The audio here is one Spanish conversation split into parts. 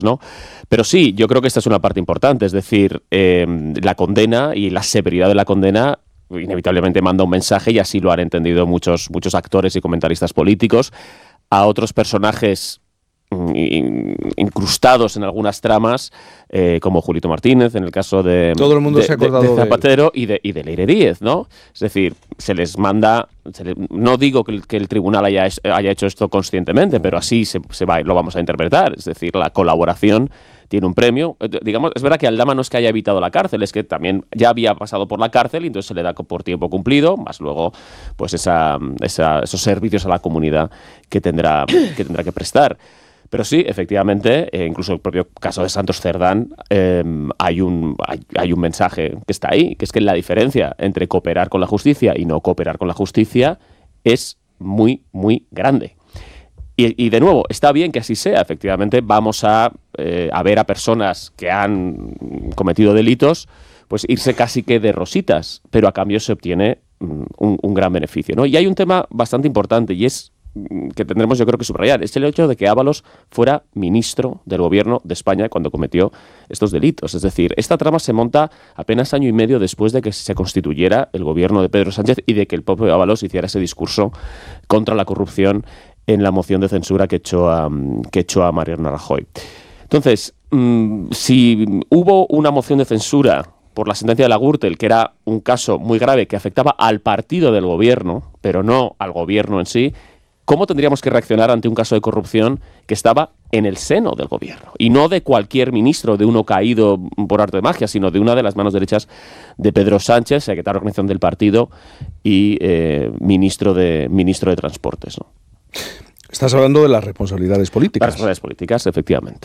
¿no? Pero sí, yo creo que esta es una parte importante, es decir, la condena y la severidad de la condena inevitablemente manda un mensaje, y así lo han entendido muchos actores y comentaristas políticos, a otros personajes incrustados en algunas tramas, como Julito Martínez, en el caso de, todo el mundo se ha acordado de Zapatero y de Leire Díez, ¿no? Es decir, se les manda, no digo que el tribunal haya hecho esto conscientemente, pero así lo vamos a interpretar. Es decir, la colaboración tiene un premio. Digamos, es verdad que Aldama no es que haya evitado la cárcel, es que también ya había pasado por la cárcel y entonces se le da por tiempo cumplido, más luego pues esos servicios a la comunidad que tendrá que prestar. Pero sí, efectivamente, incluso en el propio caso de Santos Cerdán, hay un mensaje que está ahí, que es que la diferencia entre cooperar con la justicia y no cooperar con la justicia es muy, muy grande. Y de nuevo, está bien que así sea. Efectivamente, vamos a ver a personas que han cometido delitos pues irse casi que de rositas, pero a cambio se obtiene un gran beneficio, ¿no? Y hay un tema bastante importante, y es que tendremos, yo creo, que subrayar, es el hecho de que Ábalos fuera ministro del gobierno de España cuando cometió estos delitos. Es decir, esta trama se monta apenas año y medio después de que se constituyera el gobierno de Pedro Sánchez y de que el propio Ábalos hiciera ese discurso contra la corrupción en la moción de censura que echó a Mariano Rajoy. Entonces, si hubo una moción de censura por la sentencia de la Gürtel, que era un caso muy grave que afectaba al partido del gobierno, pero no al gobierno en sí, ¿cómo tendríamos que reaccionar ante un caso de corrupción que estaba en el seno del gobierno? Y no de cualquier ministro, de uno caído por arte de magia, sino de una de las manos derechas de Pedro Sánchez, secretario de organización del partido y ministro de Transportes, ¿no? Estás hablando de las responsabilidades políticas. Las responsabilidades políticas, efectivamente.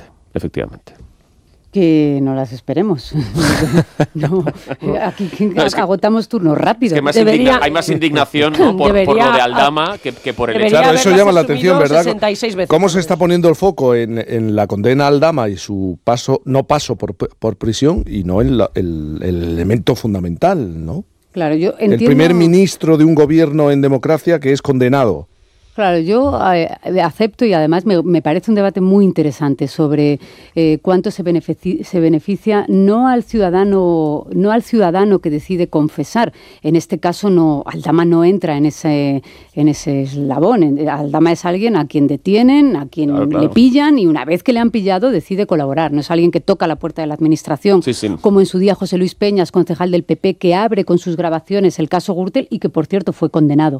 Que no las esperemos. Aquí agotamos turnos rápidos. Es que hay más indignación, ¿no? por lo de Aldama que por el hecho. Claro, eso llama la atención, ¿verdad? ¿Cómo se está poniendo el foco en la condena a Aldama y su paso por prisión, y no en el elemento fundamental, ¿no? Claro, yo entiendo. El primer ministro de un gobierno en democracia que es condenado. Claro, yo acepto, y además me parece un debate muy interesante sobre cuánto se beneficia no al ciudadano que decide confesar. En este caso Aldama no entra en ese eslabón. Aldama es alguien a quien detienen, a quien le pillan, y una vez que le han pillado decide colaborar. No es alguien que toca la puerta de la administración, como en su día José Luis Peñas, concejal del PP, que abre con sus grabaciones el caso Gürtel y que, por cierto, fue condenado.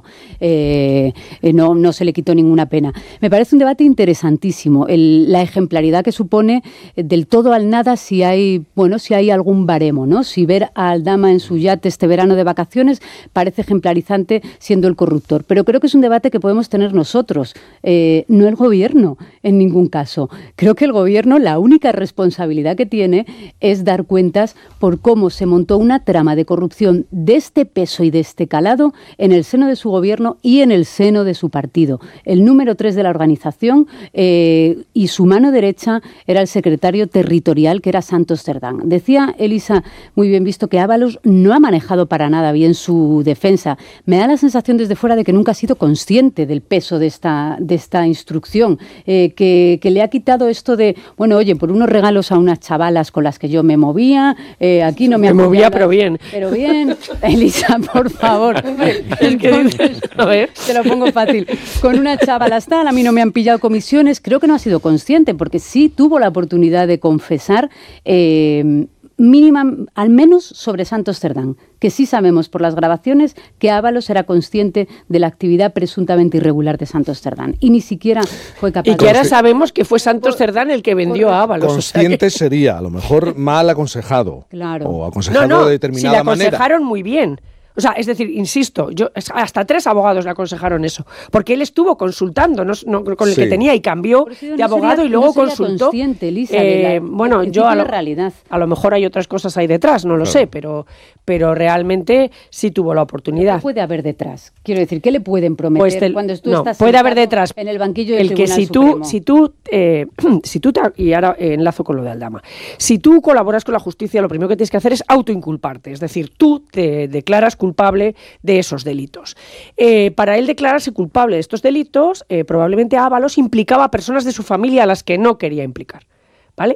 No se le quitó ninguna pena. Me parece un debate interesantísimo, la ejemplaridad que supone del todo al nada si hay algún baremo, ¿no? Si ver a Aldama en su yate este verano de vacaciones parece ejemplarizante siendo el corruptor. Pero creo que es un debate que podemos tener nosotros, no el gobierno en ningún caso. Creo que el gobierno, la única responsabilidad que tiene es dar cuentas por cómo se montó una trama de corrupción de este peso y de este calado en el seno de su gobierno y en el seno de su partido. El número 3 de la organización y su mano derecha era el secretario territorial, que era Santos Cerdán. Decía Elisa, muy bien visto, que Ábalos no ha manejado para nada bien su defensa. Me da la sensación desde fuera de que nunca ha sido consciente del peso de esta instrucción, que le ha quitado esto de, bueno, oye, por unos regalos a unas chavalas con las que yo me movía, aquí no me movía, pero bien. Pero bien, Elisa, por favor. Es que dices, a ver. Te lo pongo fácil. Con una chavala tal, a mí no me han pillado comisiones. Creo que no ha sido consciente, porque sí tuvo la oportunidad de confesar mínima, al menos sobre Santos Cerdán, que sí sabemos por las grabaciones que Ábalos era consciente de la actividad presuntamente irregular de Santos Cerdán y ni siquiera fue capaz. Y que ahora sabemos que fue Santos Cerdán el que vendió a Ábalos. Consciente sería, a lo mejor mal aconsejado. Claro. O aconsejado de determinada manera. Si le aconsejaron muy bien. O sea, es decir, insisto, hasta 3 abogados le aconsejaron eso, porque él estuvo consultando con el que tenía y cambió de abogado y luego consultó. Lisa, bueno, yo a lo mejor hay otras cosas ahí detrás, no lo sé, pero realmente sí tuvo la oportunidad. ¿Qué puede haber detrás? Quiero decir, ¿qué le pueden prometer cuando tú estás puede haber detrás en el banquillo del Tribunal Supremo? Y ahora enlazo con lo de Aldama, si tú colaboras con la justicia, lo primero que tienes que hacer es autoinculparte, es decir, tú te declaras culpable de esos delitos. Para él declararse culpable de estos delitos, probablemente Ábalos implicaba a personas de su familia a las que no quería implicar.